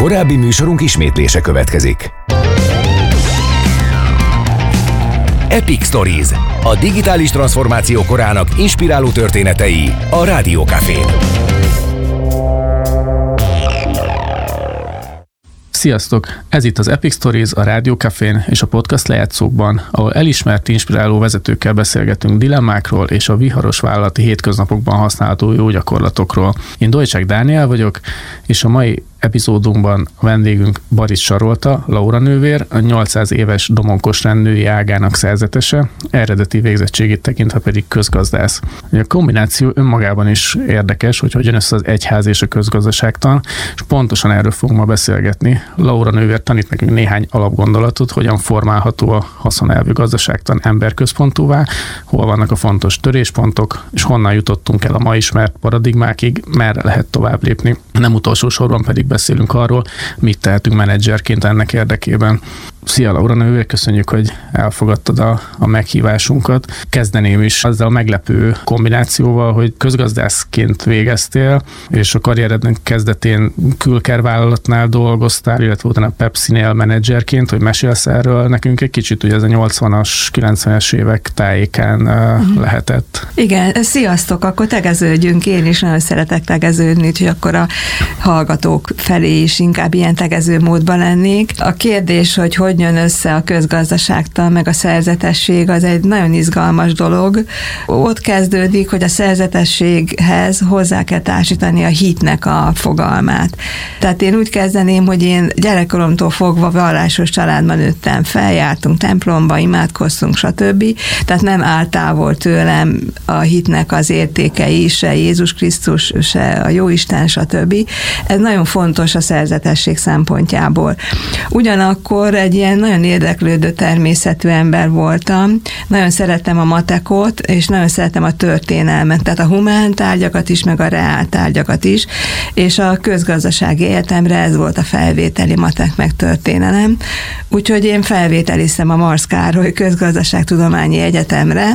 Korábbi műsorunk ismétlése következik. Epic Stories, a digitális transformáció korának inspiráló történetei a Rádió Cafén. Sziasztok! Ez itt az Epic Stories a Rádió Cafén és a podcast lejátszókban, ahol elismert, inspiráló vezetőkkel beszélgetünk dilemmákról és a viharos vállalati hétköznapokban használható jó gyakorlatokról. Én Dojcsák Dániel vagyok, és a mai epizódunkban a vendégünk Baris Sarolta, Laura nővér, a 800 éves Domonkos rend női ágának szerzetese, eredeti végzettségét tekintve pedig közgazdász. A kombináció önmagában is érdekes, hogy hogyan össze az egyház és a közgazdaságtan, és pontosan erről fogunk ma beszélgetni. Laura nővér tanít nekünk néhány alapgondolatot, hogyan formálható a haszonelvű gazdaságtan emberközpontúvá, hol vannak a fontos töréspontok, és honnan jutottunk el a ma ismert paradigmákig, merre lehet tovább lépni. Nem utolsó sorban pedig beszélünk arról, mit tehetünk menedzserként ennek érdekében. Szia Laura nővér, köszönjük, hogy elfogadtad a meghívásunkat. Kezdeném is azzal a meglepő kombinációval, hogy közgazdászként végeztél, és a karrierednek kezdetén külkervállalatnál dolgoztál, illetve utána a Pepsi-nél menedzserként, hogy mesélsz erről nekünk egy kicsit, hogy ez a 80-as, 90-es évek tájékán lehetett. Igen, sziasztok, akkor tegeződjünk, én is nagyon szeretek tegeződni, úgyhogy akkor a hallgatók felé is inkább ilyen tegező módban lennék. A kérdés, hogy jön össze a közgazdaságtan, meg a szerzetesség, az egy nagyon izgalmas dolog. Ott kezdődik, hogy a szerzetességhez hozzá kell társítani a hitnek a fogalmát. Tehát én úgy kezdeném, hogy én gyerekkoromtól fogva vallásos családban nőttem fel, jártunk templomba, imádkoztunk, stb. Tehát nem áll távol tőlem a hitnek az értékei, se Jézus Krisztus, se a Jóisten, stb. Ez nagyon fontos a szerzetesség szempontjából. Ugyanakkor egy ilyen nagyon érdeklődő természetű ember voltam, nagyon szerettem a matekot, és nagyon szerettem a történelmet, tehát a humán tárgyakat is, meg a reál tárgyakat is, és a közgazdasági egyetemre ez volt a felvételi matek meg történelem. Úgyhogy én felvételiztem a Marsz Károly Közgazdaságtudományi Egyetemre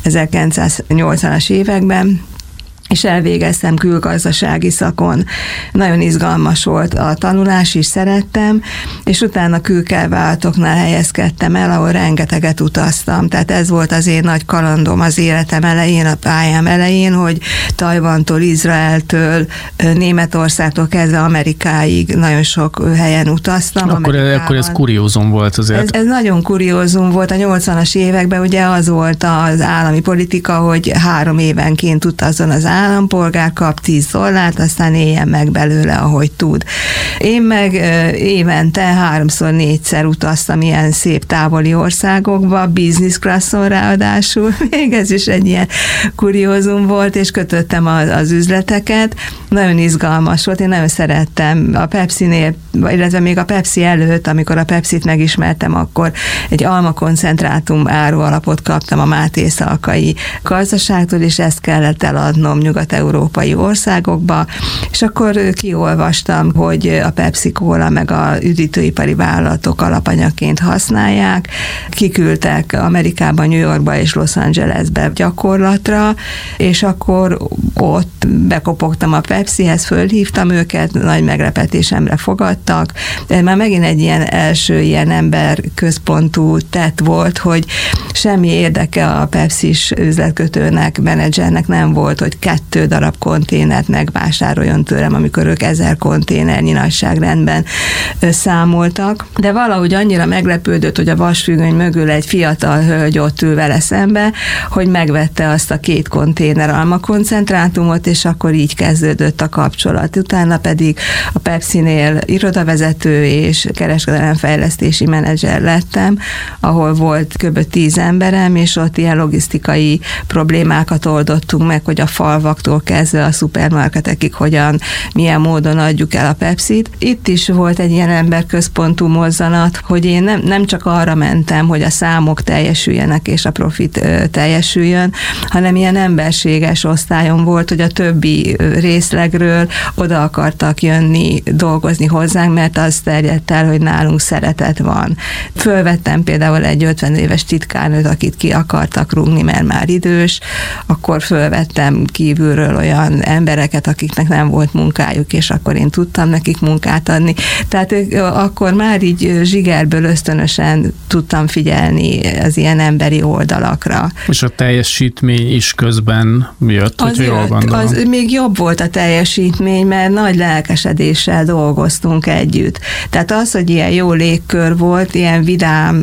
1980-as években, és elvégeztem külgazdasági szakon. Nagyon izgalmas volt a tanulás is, szerettem, és utána külkervállalatoknál helyezkedtem el, ahol rengeteget utaztam. Tehát ez volt az én nagy kalandom az életem elején, a pályám elején, hogy Tajvantól, Izraeltől, Németországtól kezdve Amerikáig nagyon sok helyen utaztam. Akkor ez kuriózum volt azért. Ez nagyon kuriózum volt. A 80-as években ugye az volt az állami politika, hogy 3 évenként utazzon az állampolgár, kap $10, aztán éljen meg belőle, ahogy tud. Én meg évente 3-4-szer utaztam ilyen szép távoli országokba, business classon ráadásul, még ez is egy ilyen kuriózum volt, és kötöttem az üzleteket. Nagyon izgalmas volt, én nagyon szerettem a Pepsi-nél, illetve még a Pepsi előtt, amikor a Pepsit megismertem, akkor egy almakoncentrátum árualapot kaptam a Máté Szalkai gazdaságtól, és ezt kellett eladnom nyugat-európai országokba, és akkor kiolvastam, hogy a Pepsi-Cola meg a üdítőipari vállalatok alapanyagként használják. Kiküldtek Amerikába, New Yorkba és Los Angelesbe gyakorlatra, és akkor ott bekopogtam a Pepsihez, fölhívtam őket, nagy meglepetésemre fogadtak. Már megint egy ilyen első ilyen emberközpontú tett volt, hogy semmi érdeke a Pepsi-s üzletkötőnek, menedzsernek nem volt, hogy 2 darab konténert megvásároljon tőlem, amikor ők 1000 konténernyi nagyságrendben számoltak. De valahogy annyira meglepődött, hogy a vasfüggöny mögül egy fiatal hölgy ott ül vele szembe, hogy megvette azt a 2 konténer almakoncentrátumot, és akkor így kezdődött a kapcsolat. Utána pedig a Pepsi-nél irodavezető és kereskedelemfejlesztési menedzser lettem, ahol volt kb. 10 emberem, és ott ilyen logisztikai problémákat oldottunk meg, hogy a falvaktól kezdve a szupermarketekig milyen módon adjuk el a Pepsit. Itt is volt egy ilyen emberközpontú mozzanat, hogy én nem csak arra mentem, hogy a számok teljesüljenek és a profit teljesüljön, hanem ilyen emberséges osztályon volt, hogy a többi részlegről oda akartak jönni, dolgozni hozzánk, mert az terjedt el, hogy nálunk szeretet van. Fölvettem például egy 50 éves titkárnőt, akit ki akartak rúgni, mert már idős, akkor fölvettem ki kívülről olyan embereket, akiknek nem volt munkájuk, és akkor én tudtam nekik munkát adni. Tehát akkor már így zsigerből ösztönösen tudtam figyelni az ilyen emberi oldalakra. És a teljesítmény is közben jött, hogy jól gondolom. Az még jobb volt a teljesítmény, mert nagy lelkesedéssel dolgoztunk együtt. Tehát az, hogy ilyen jó légkör volt, ilyen vidám,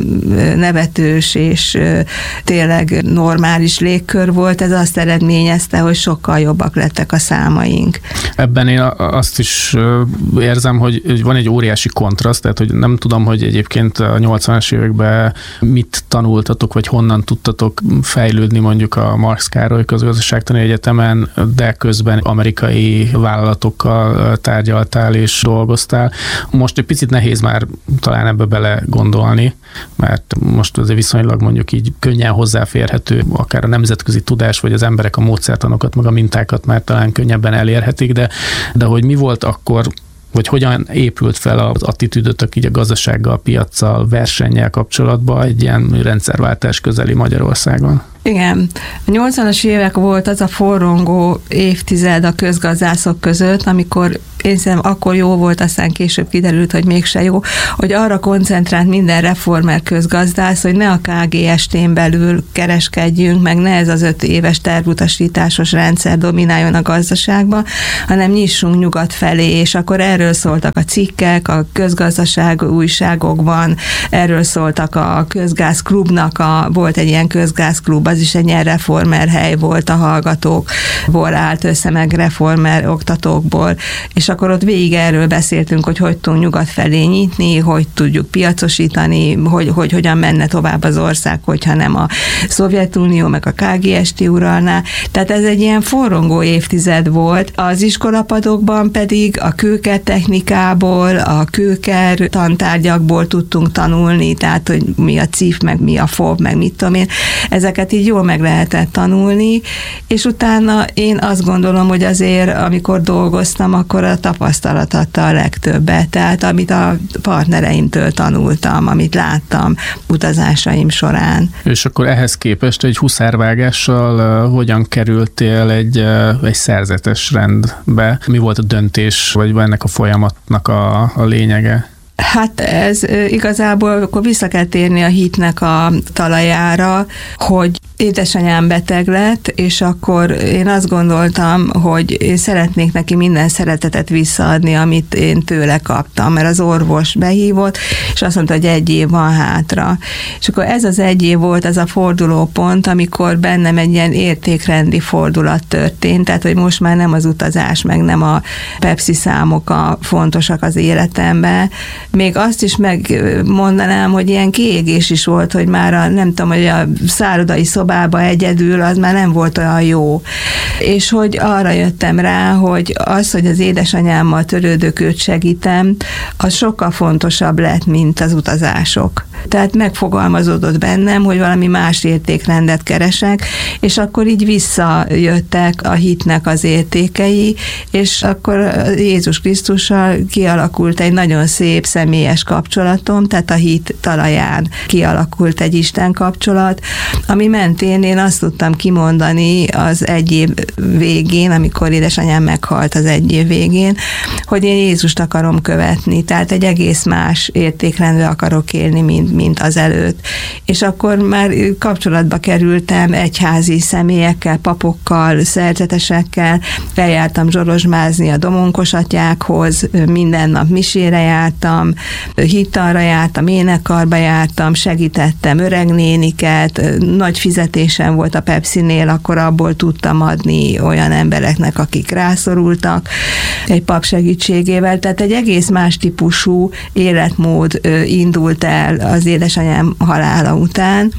nevetős és tényleg normális légkör volt, ez azt eredményezte, hogy sokkal jobbak lettek a számaink. Ebben én azt is érzem, hogy van egy óriási kontraszt, tehát hogy nem tudom, hogy egyébként a 80-as években mit tanultatok, vagy honnan tudtatok fejlődni mondjuk a Marx Károly Közgazdaságtani Egyetemen, de közben amerikai vállalatokkal tárgyaltál és dolgoztál. Most egy picit nehéz már talán ebbe bele gondolni, mert most azért viszonylag mondjuk így könnyen hozzáférhető, akár a nemzetközi tudás, vagy az emberek a módszertanokat, meg a mintákat már talán könnyebben elérhetik, de hogy mi volt akkor, vagy hogyan épült fel az attitűdötök így a gazdasággal, a piaccal, versennyel kapcsolatban egy ilyen rendszerváltás közeli Magyarországon? Igen. A 80-as évek volt az a forrongó évtized a közgazdászok között, amikor én szerintem akkor jó volt, aztán később kiderült, hogy mégse jó, hogy arra koncentrált minden reformer közgazdász, hogy ne a KGST-n belül kereskedjünk, meg ne ez az 5 éves tervutasításos rendszer domináljon a gazdaságba, hanem nyissunk nyugat felé, és akkor erről szóltak a cikkek, a közgazdaság újságokban, erről szóltak a közgázklubnak, volt egy ilyen közgázklub, az is egy ilyen reformer hely volt, a hallgatókból állt össze, meg reformer oktatókból, és akkor ott végig erről beszéltünk, hogy tudunk nyugat felé nyitni, hogy tudjuk piacosítani, hogy hogyan menne tovább az ország, hogyha nem a Szovjetunió, meg a KGST uralná. Tehát ez egy ilyen forrongó évtized volt. Az iskolapadokban pedig a kőkertechnikából, a kőker tantárgyakból tudtunk tanulni, tehát hogy mi a CIF, meg mi a FOB, meg mit tudom én. Ezeket így jól meg lehetett tanulni, és utána én azt gondolom, hogy azért, amikor dolgoztam, akkor a tapasztalat adta a legtöbbet, tehát amit a partnereimtől tanultam, amit láttam utazásaim során. És akkor ehhez képest egy huszárvágással hogyan kerültél egy szerzetes rendbe? Mi volt a döntés, vagy ennek a folyamatnak a lényege? Hát ez igazából akkor vissza kell térni a hitnek a talajára, hogy édesanyám beteg lett, és akkor én azt gondoltam, hogy én szeretnék neki minden szeretetet visszaadni, amit én tőle kaptam, mert az orvos behívott, és azt mondta, hogy 1 év van hátra. És akkor ez az 1 év volt az a fordulópont, amikor bennem egy ilyen értékrendi fordulat történt, tehát hogy most már nem az utazás, meg nem a Pepsi számok a fontosak az életemben. Még azt is megmondanám, hogy ilyen kiégés is volt, hogy már nem tudom, hogy a szállodai szobába egyedül, az már nem volt olyan jó. És hogy arra jöttem rá, hogy az, hogy az édesanyámmal törődök, őt segítem, az sokkal fontosabb lett, mint az utazások. Tehát megfogalmazódott bennem, hogy valami más értékrendet keresek, és akkor így visszajöttek a hitnek az értékei, és akkor Jézus Krisztussal kialakult egy nagyon szép személyes kapcsolatom, tehát a hit talaján kialakult egy Isten kapcsolat, ami mentén én azt tudtam kimondani az 1 év végén, amikor édesanyám meghalt az 1 év végén, hogy én Jézust akarom követni, tehát egy egész más értékrendbe akarok élni, mint az előtt. És akkor már kapcsolatba kerültem egyházi személyekkel, papokkal, szerzetesekkel, eljártam zsorozsmázni a domonkos atyákhoz, minden nap misére jártam, hittalra jártam, énekkarba jártam, segítettem öregnéniket, nagy fizetésem volt a Pepsinél, akkor abból tudtam adni olyan embereknek, akik rászorultak egy pap segítségével, tehát egy egész más típusú életmód indult el az édesanyám halála után.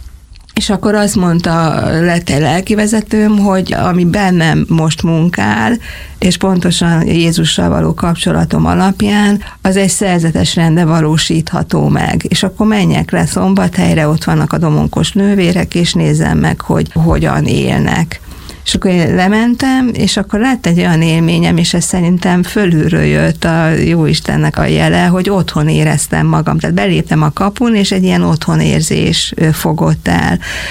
És akkor azt mondta, lett egy lelkivezetőm, hogy ami bennem most munkál, és pontosan Jézussal való kapcsolatom alapján, az egy szerzetes rendre valósítható meg. És akkor menjek le Szombathelyre, ott vannak a domonkos nővérek, és nézzem meg, hogy hogyan élnek. És akkor én lementem, és akkor lett egy olyan élményem, és ez szerintem fölülről jött a Jóistennek a jele, hogy otthon éreztem magam. Tehát beléptem a kapun, és egy ilyen otthonérzés fogott el.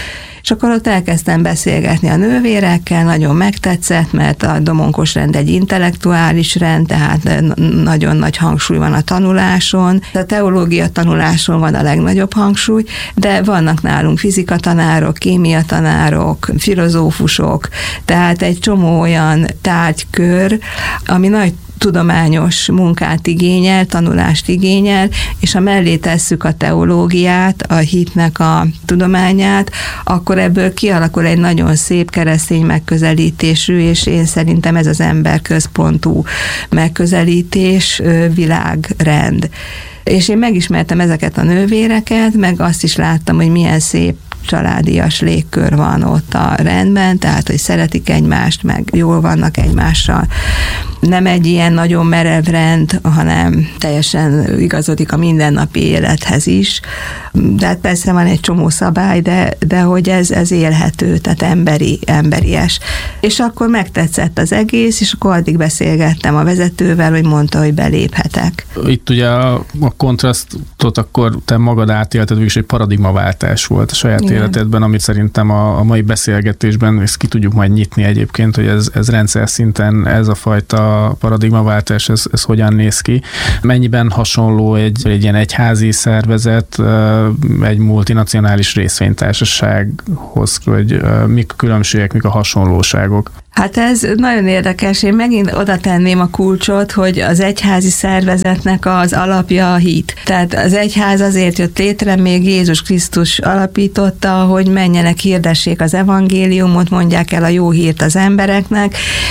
És akkor ott elkezdtem beszélgetni a nővérekkel, nagyon megtetszett, mert a domonkos rend egy intellektuális rend, tehát nagyon nagy hangsúly van a tanuláson. A teológia tanuláson van a legnagyobb hangsúly, de vannak nálunk fizikatanárok, kémiatanárok, filozófusok, tehát egy csomó olyan tárgykör, ami nagy tudományos munkát igényel, tanulást igényel, és ha mellé tesszük a teológiát, a hitnek a tudományát, akkor ebből kialakul egy nagyon szép keresztény megközelítésű, és én szerintem ez az emberközpontú megközelítés, világrend. És én megismertem ezeket a nővéreket, meg azt is láttam, hogy milyen szép családias légkör van ott a rendben, tehát, hogy szeretik egymást, meg jól vannak egymással. Nem egy ilyen nagyon merev rend, hanem teljesen igazodik a mindennapi élethez is. De hát persze van egy csomó szabály, de hogy ez élhető, tehát emberies. És akkor megtetszett az egész, és akkor addig beszélgettem a vezetővel, hogy mondta, hogy beléphetek. Itt ugye a kontrasztot akkor te magad átélted, és egy paradigmaváltás volt a saját életedben, amit szerintem a mai beszélgetésben, ezt ki tudjuk majd nyitni egyébként, hogy ez rendszer szinten ez a fajta paradigmaváltás, ez hogyan néz ki. Mennyiben hasonló egy ilyen egyházi szervezet egy multinacionális részvénytársasághoz, hogy mik a különbségek, mik a hasonlóságok? Hát ez nagyon érdekes. Én megint oda tenném a kulcsot, hogy az egyházi szervezetnek az alapja a hit. Tehát az egyház azért jött létre, még Jézus Krisztus alapította, hogy menjenek, hirdessék az evangéliumot, mondják el a jó hírt az embereknek,